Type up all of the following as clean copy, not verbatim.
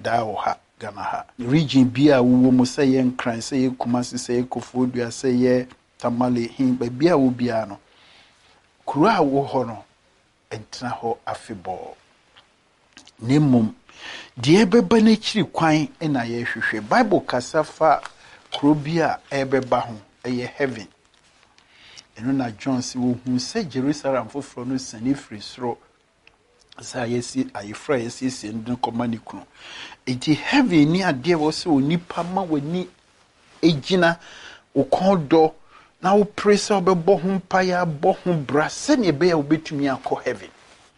da oha Ghana ha region bia wo mo say ye nkran say ye Kumasi say ye Kofodua say ye Tamale hin ba bia wo bia no kuro a wo ho no entra ho afebɔ nemum die beba na chiri kwan na ye hwehwe Bible kasafa kuro bia ebeba ho eye heaven eno na John si wo hu say Jerusalem foforo no sani free soro sa yesi ayefra yesi ndo komani kuno enti heaven ni ade wo se onipa ma wani ejina okondo na wo press obebo ho mpa ya bo ho bra se ne be ya obetumi akọ heaven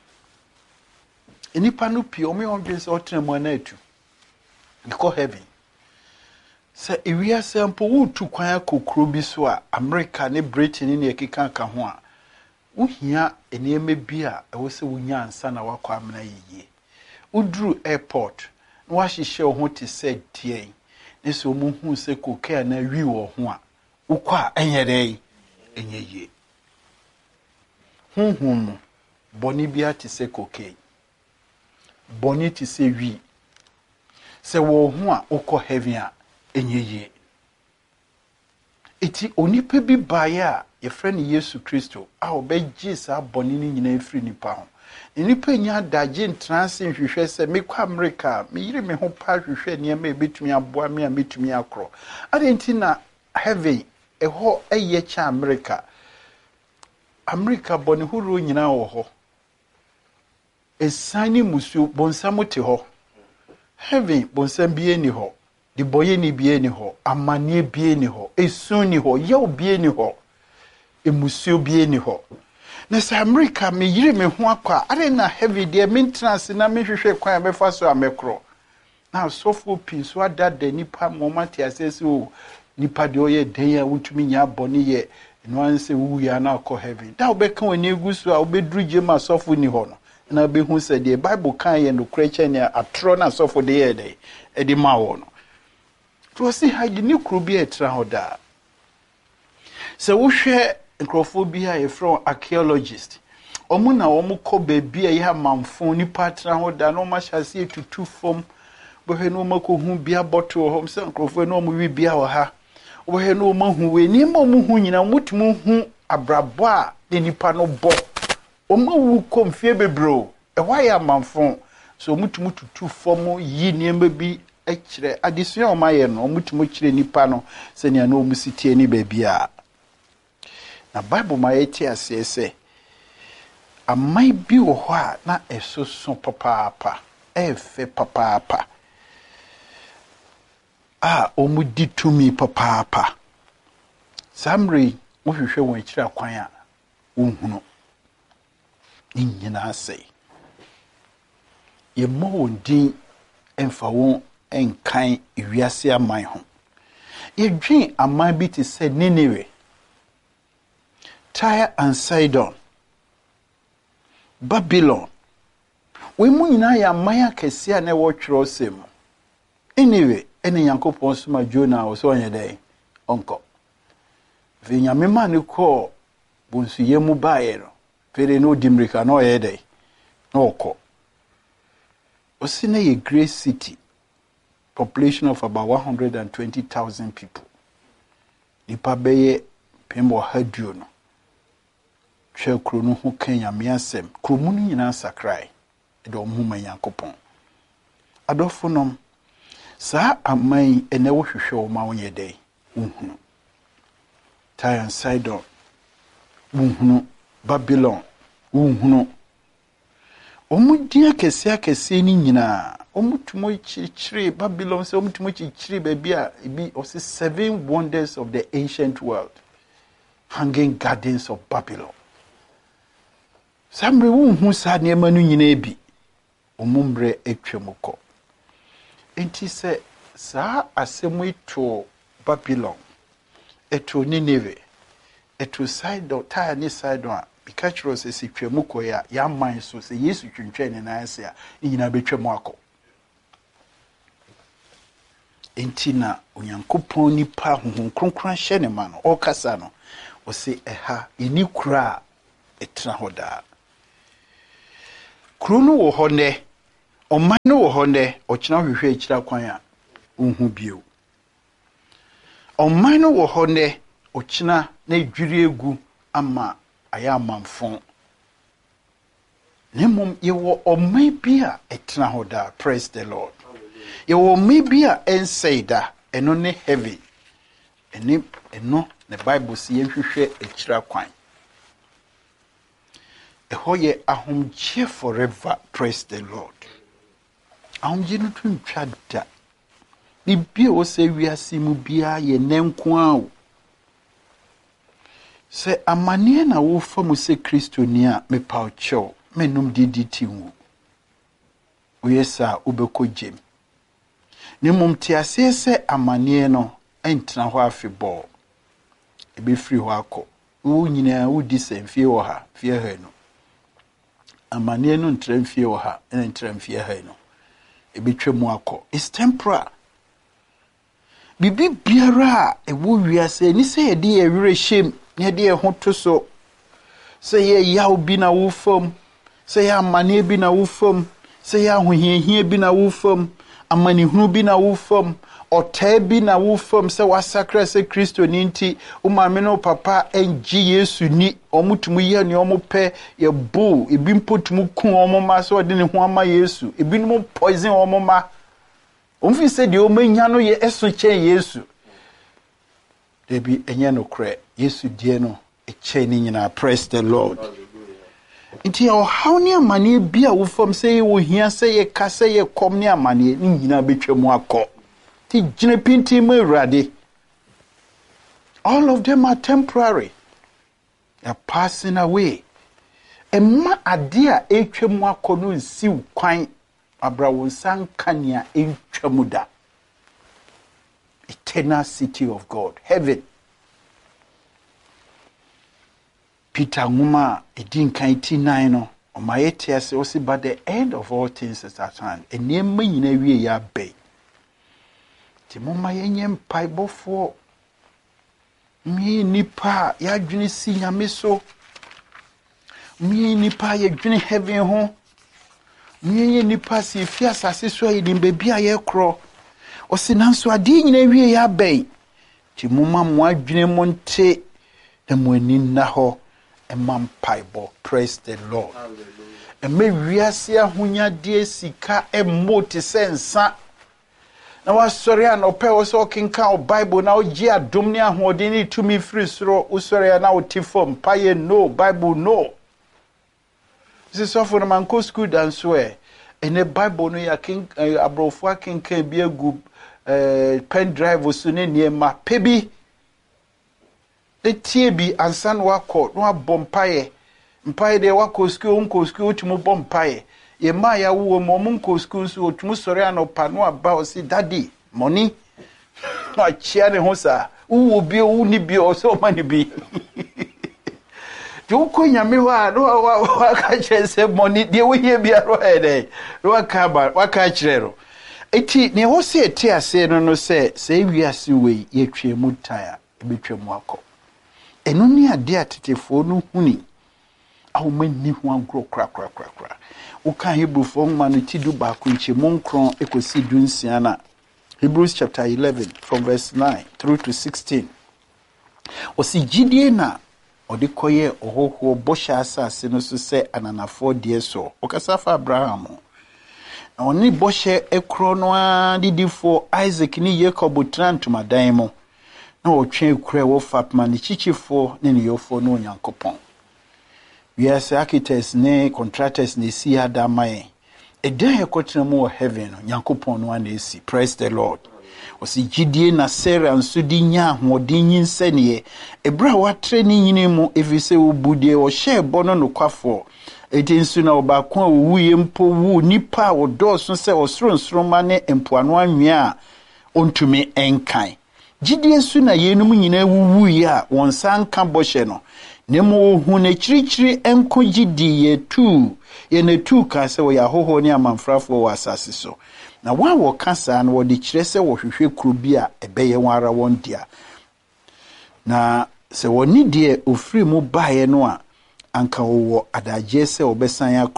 enipa no pie o me odwe se otremo na atu ikọ heaven se ewia sampo wo tu kwan akokro bi so a America ne Britain ne ekeka ka ho a uhia eneme bi a ewo se wunya ansa na wakọ amena yiye udru airport na wahihye wo ho te se die ne so mu hu se koke na wi wo ho a ukwa enyere enyeye hunhum boni bia te se koke boni te se wi se wo ho a ukọ heaven a enyeye eti onipa bi baye a ye friend Yesu Kristo a obegye sa boni ni nyina efiri nipa ho nipa nya daje ntranse nhwehwe se mekwa America me yire me ho pa hwehwe ne ma ebetumi aboa me a metumi akro adenti na heaven eho eye cha America boni huru nyina wo ho esani musu bonsam te ho heaven bonsam bie ni ho di boye ni bie ni ho amanie bie ni ho esun ni ho ye obie ni ho emusu bie ni ho na sa America me yire me ho akwa are na heaven de maintenance na me hwehwe kwan be fa so amekro na sofo pin so adada nipa momati asese o nipa de oye den ya wutumi nya boni ye no anse wu ya na akọ heaven da obeka wani egusu a obedru jema sofo ni ho no na be hu se de Bible kan ye no kreche ne atro na sofo de ye de e di ma wo no to si haji ni kru bi etra ho da se wo hwe nkrofo bi a ye from archaeologist omu na omu ko bebi a ye manfo ni patra ho da no ma hyase etutu fom bo he no mako hu bia bottle ho se nkrofo no omu wi bia ho ha bo he no mahu we ni mo mu hu nyina mutumu hu abrabo a de nipa no bo omu wu komfie bebro e wa ya manfo so mutumu tutu fom yi niemba bi ekire adesua o ma ye no mutumu kire nipa no se ne na omu sitie ni bebia na Bible ma yeti asese amai bi wo ho a na esoso papa efe papa omu ditumi papa samri wo hwehwe won akira kwan a wohunu nyina asai ye mo din emfa won enkan ewiase aman ho ye dwen aman bi te se Nineveh, Tyre and Sidon, Babylon. We mu nyina ya maya kese a na wo twero sem. Anyway, ene Yankopon soma Jonah wo so onye dai onko. Ve nyame ma ne ko bonsu ye mu bae no. Fere no dimrika no ye dai. No oko. Osine ye great city. Population of about 120,000 people. Nipa beye pembo haduo no. Hwe kro no ho Kenya miasem kromu no nyina sakrai e do mu man Yankopon adofo nom sa amai ene wo hwehwe o ma wonye dai uhunu Tyre and Sidon uhunu Babylon uhunu omudia kese ni nyina omutumo chichiri Babylon se omutumo chichiri baby a bi o 7 wonders of the ancient world hanging gardens of Babylon. Samre hu sa ne manu nyina ebi omumbre etwemukọ enti se sa asemu eto Babylon eto Nineveh eto Sidon Tyre ne Sidon a bikachro se twemukọ ya man so se Yesu twentwe ne na ase a nyina betwemu akọ enti na Onyankopon nipa honhom kronkron hye ne ma no okasa no o se eha eni kura etra hoda krono wo ho ne ɔman no wɔ hɔ ndɛ ɔkyena hwehwɛ akyira kwan a unhu bio ɔman no wɔ hɔ ndɛ ɔkyena na dwiri egu ama ayɛ amanfo nemom yɛwɔ ɔman bi a ɛtena hɔ da praise the Lord yɛwɔ ɔman bi a ɛnsɛe da ɛno ne heaven ɛno ne Bible si yɛhwehwɛ akyira kwan ɛhɔ yɛ ahomgye forever praise the Lord ahomgye no tuntwa da bibi a wɔsɛ wiase mu biara yɛ nanko a o sɛ amane na wofa mu sɛ kristoni a mepaw kyɛw menum didi tinwu oyɛ sa wobɛkɔ gyem ne mum te ase sɛ amane no ɛntena hɔ afebɔ ɛbɛfiri hɔ akɔ wo nyinaa wodi sɛ mfie wɔ ha fie ha no amane no ntra mfie wɔ ha ɛna ntra mfie ha no ɛbɛtwa mu akɔ it's temporary bibi biara a ɛwɔ wiase ni sɛ yɛde yɛwerɛ hyɛm ne yɛde yɛ ho to so sɛ yɛ yaw bi na wo fam sɛ yɛ amane bi na wo fam sɛ yɛ ahohiahia bi na wo fam amanehunu bi na wo fam ɔtaa bi na wo fam sɛ wasakra sɛ Kristo ni nti wo maame no papa ɛngye Yesu ni ɔmotumu yɛ ne ɔmo pɛ yɛ bo ebi mpotumu ku ɔmo ma sɛ ɔde ne ho ama Yesu ebi no poison ɔmo ma ɔmfi sɛ deɛ ɔmanya no yɛ ɛso kyɛn Yesu debi ɛnyɛ no korɛ Yesu die no ɛkyɛn ne nyinaa praise the Lord nti ɔhaw ne amane bi a wo fam sɛ yɛ wo hia sɛ yɛ ka sɛ yɛ kɔm ne amane ne nyinaa betwa mu akɔ ti gyina pinti mu Awurade all of them are temporary they are passing away ɛma ade a ɛtwa mu akɔ no nsiw kwan abra wo nsa nka nea ɛntwa mu da eternal city of God heaven Peter Nguma edin kan ti 9 no omaye te ase o si but the end of all things is at hand enema nyina wie ya bɛn ti moma yenye mpaibɔfo mi nipa ya dwene si nyame so mi nipa ya dwene heaven ho mi nipa si fi asase so yi dim baabi a ye kro o si nanso ade nyina wie ya bɛn ti moma mo adwene mo nte na mo ani na hɔ emampaibo praise the Lord eme wiase ahonya de sika emoti sensa na wasori an opɛ wo so kenka o Bible na o gi adom ne ahoɔden ne tumi firi soro usori na o tifom paye no Bible no this is for man go school dan so ene Bible no ya ken abrofo akenka bi agu pen drive so ne niema pebi etie bi ansan wakɔ no abompaye mpaye de wakɔ school unko school tumu bompaye ye ma ya wo mo munko school so tumu sori anopa no aba o si daddy money no achia ne ho sa wo bi wo ni bi o so mani bi jo ko nyame wa no wa ka chese money de wo hie bi aro ede no waka chirero eti ne ho se eti ase no se wiase we ye twa mu taya ebetwa mu akɔ eno ni ade atetefo no huni awo mani ho agro kra wo kan Hebrewfo ma no tidu ba ko nche monkron ekosi dunsia na Hebrews chapter 11 from verse 9 through to 16 osi gidie na ode koye ohoho bosha asase no so se ananafo de so okasa fa Abraham na oni boshe ekro no adidifo Isaac ni Jacob trantumadan mo na otwe kure wo fatma ni chichifo ne ne yofo no Onyankopɔn yes architects ne contractors ne si adamaye edan ekotena mu heaven no Onyankopɔn no ana esi praise the Lord osi gidie na Sarah nso di nya ahoɔden nyinsɛne ebra watre ne nyine mu efise wo budie wo hye bono no kwafo eti nso na obakon a wuye mpo wu nipa wo dɔɔso sɛ osronsroma ne empoano anwea a ontumi enkan gidie su na yenum nyina wuwu ya wonsan ka bɔhye no nemo hu na chirichiri enko gidi ye na tu ka se wo ya hoho ne amanfrafo wo asase so na wa wo kasa na wo de kire se wo hwehwe kuro bi a ebeye wara won dia na se woni de ofiri mu bae no a anka wo adagye se obesan akro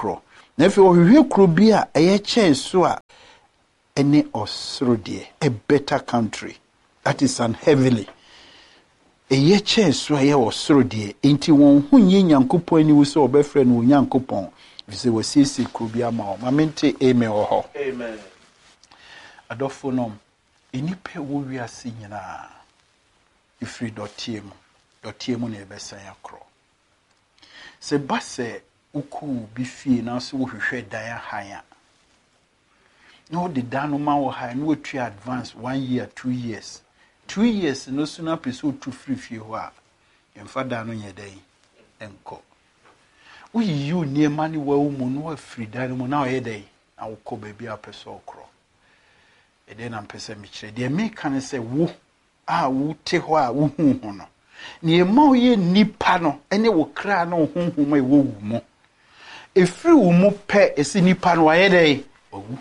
na fe ohwe kuro bi a eye chen so a ene osoro de a better country that is an heavily eye chen so a ye osoro de enti won hunye Nyankopon ni wo so obefre no Nyankopon vise wasisi kuro bi ama o mamente amen ho amen adofo nom enipe wo wiase nyina ifri dotie mu na ebesan akro se base uku bi fie na so wo hwehwe dan ahan no the dan no ma wo ha no tu advance 1 year 2 years 2 years no suna peso tu free fie ho a emfa dan no ye dan enko wo yi ni ma ni wa mu no afri dan mu na o ye dan na wo ko ba bi apeso okro ede na mpese mi kire de me kan se wo a wo te ho a wo hu ho no ni ma o ye nipa no ene wo kra no hu hu ma wo wu mo efiri wo mu pe esi nipa no aye dan owu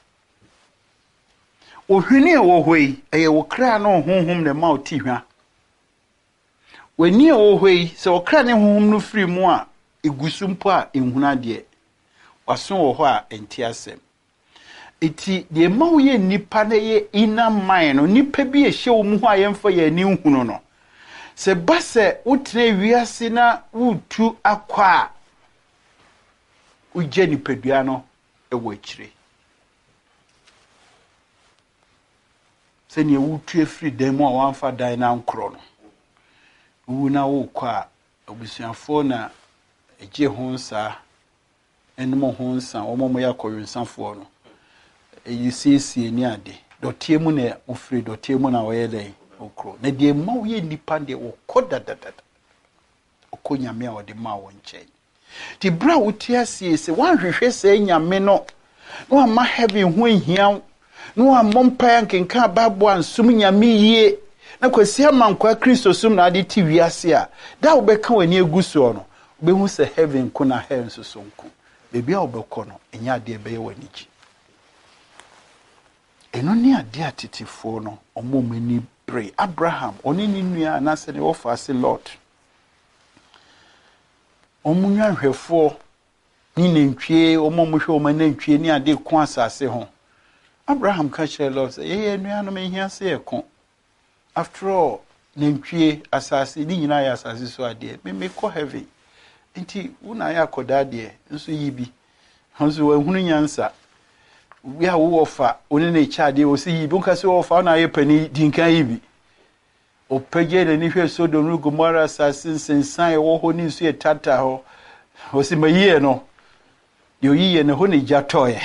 ohwini e wo hoi eye wo kra no hu hu ne ma o ti hwa wani e wo hoi se wo kra ne hu hu no firi mu a egusumpo a enhuna de waso wo ho a enti asem eti de ma wo ye nipa na ye ina man no nipa bi e hye wo mu ho a yemfa ye ni hunu no se base utre wiase na wutu akwa uje nipadua no ewo akire se ne wutu efri dem a wanfa dan na nkro no wu na wo kwa obusuafo na eje ho nsa enmo ho nsa omomo yakọyunsafo no eyisiesie ni ade dotie mu na ofri dotie mu na woye den okro na de ma wo ye nipa de wo kodadadada okonyame a wo de ma wo nchen ti bra wo tiasie se wan hwehwe se nyame no no ama heaven ho hia no amompa nkenka babo ansum nyame yie na kwasi amankwa Kristo sum na ade ti wiase a da wo beka wani eguso no be hu se heaven ko na hell so sonko bebi a wo beko no enya ade be ye wani ji eno ni ade atetifo no omomani pray Abraham oni ni nua na se ne wo fa se Lord omunwa hwefo ni nantwie omomuhwe omanantwie ni ade ko asase ho Abraham ka kire Lord say ye nua no me hia se ekon after all nantwie asase ni nyina ya asase so ade me ko heaven enti una ya koda de nso yibi nso ehunu nyansa we are wofa oni na chade o si yibi nka se wofa na ye pani dinkan yibi o pege de ni hwe Sodom no Gomora asase sensan e wo ho ni nso e tata ho o si mayiye no yo yiye ne ho ni jatoye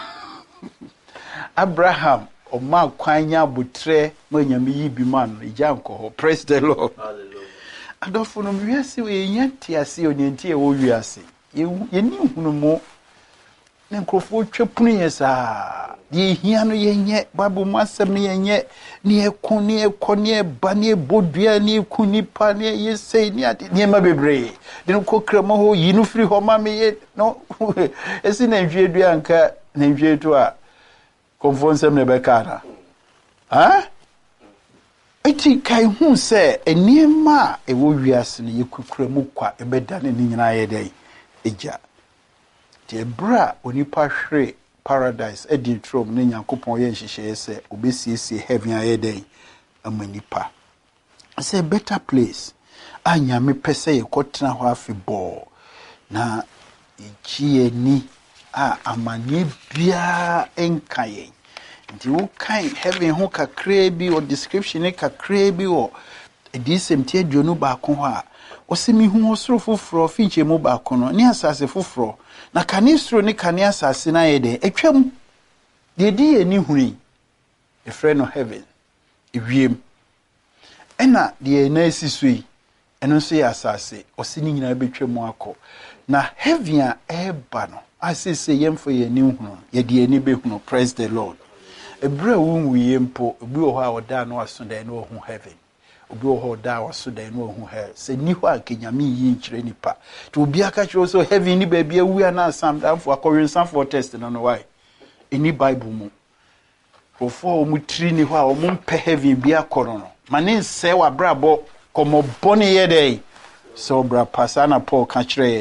Abraham o ma kwanya butre manyame yibi man ijanko ho praise the Lord hallelujah adofo no wiase we nyanti ase onyanti e wo wiase ye ni hunu mo ne nkrofo twapunu yesa ye hia no yenye babu masem ne yenye ne ekon ne ekon ne ba ne bodua ne kunipa ne yesei ne ade ne ma bebre de no kokrama ho yi no firi ho ma me ye no esi na nhwe dua nka na nhwe to a konfonsem ne bekara ha eti kai hu se eniema e wo wiase ne yekukura mu kwa ebeda ne nyina ye dai eja te bra onipa hwere paradise edi trom ne Nyankopon ye nhihye se obesiesie heaven aye dai amanipa say better place anya me pese ye kotena ho afebo na ichie ni amane bia enkaye nti wo kan heaven ho kakra bi o description kakra bi o edisem tie duonu ba ko ho a osemi hu osoro foforo finche mu ba ko no ni asase foforo na kanisro ni kania asase na ye de etwam de di eni huri e friend of heaven ewiem ena de na esisui eno so ya asase osini nyina betwam akọ na heaven a eba no asese yemfo ye ni hunu ye de eni behunu praise the Lord ebra wunwu yempo obi wo ha oda no asoda no hu heaven obi wo ho da wasoda no hu hell se ni ho akenyame yi nkire nipa to obi aka kire so heaven ni ba bia wu na asam danfo akọwensan for test no why any bible mu fofo o mu tri ni ho a o mu mpe heaven bia koro no mane nse wa brabo komo boni ye dey so bra pasana Paul ka kire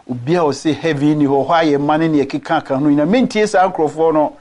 obia o say heaven ni ho hɔ aye man ne ekeka ka no ina mentie saa nkrofo no